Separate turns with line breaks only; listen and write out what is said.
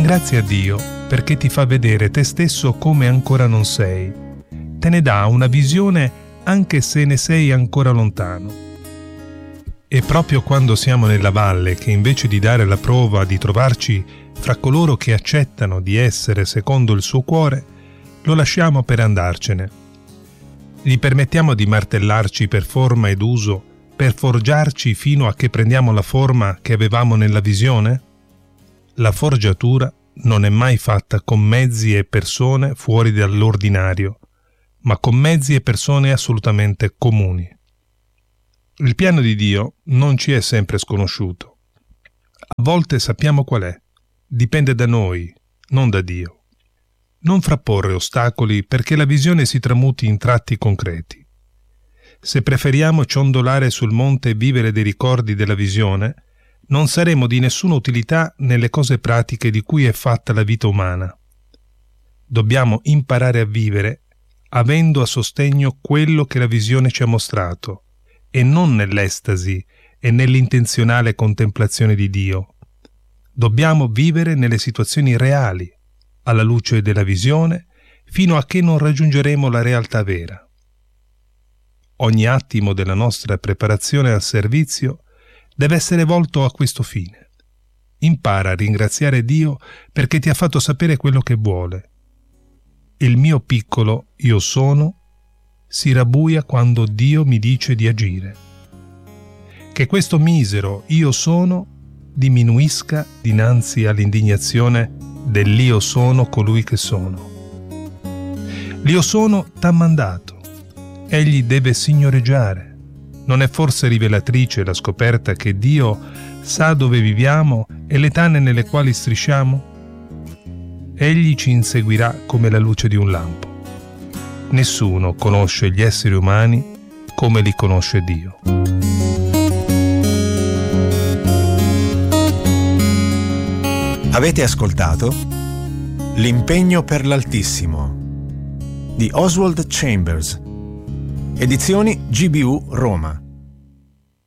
Ringrazia Dio perché ti fa vedere te stesso come ancora non sei. Te ne dà una visione anche se ne sei ancora lontano. E proprio quando siamo nella valle che invece di dare la prova di trovarci fra coloro che accettano di essere secondo il suo cuore, lo lasciamo per andarcene. Gli permettiamo di martellarci per forma ed uso, per forgiarci fino a che prendiamo la forma che avevamo nella visione? La forgiatura non è mai fatta con mezzi e persone fuori dall'ordinario, ma con mezzi e persone assolutamente comuni. Il piano di Dio non ci è sempre sconosciuto. A volte sappiamo qual è. Dipende da noi, non da Dio. Non frapporre ostacoli perché la visione si tramuti in tratti concreti. Se preferiamo ciondolare sul monte e vivere dei ricordi della visione, non saremo di nessuna utilità nelle cose pratiche di cui è fatta la vita umana. Dobbiamo imparare a vivere avendo a sostegno quello che la visione ci ha mostrato, e non nell'estasi e nell'intenzionale contemplazione di Dio. Dobbiamo vivere nelle situazioni reali, alla luce della visione, fino a che non raggiungeremo la realtà vera. Ogni attimo della nostra preparazione al servizio deve essere volto a questo fine. Impara a ringraziare Dio perché ti ha fatto sapere quello che vuole. Il mio piccolo io sono si rabbuia quando Dio mi dice di agire. Che questo misero io sono diminuisca dinanzi all'indignazione dell'io sono colui che sono. L'io sono t'ha mandato. Egli deve signoreggiare. Non è forse rivelatrice la scoperta che Dio sa dove viviamo e le tane nelle quali strisciamo? Egli ci inseguirà come la luce di un lampo. Nessuno conosce gli esseri umani come li conosce Dio.
Avete ascoltato L'impegno per l'Altissimo di Oswald Chambers, edizioni GBU Roma.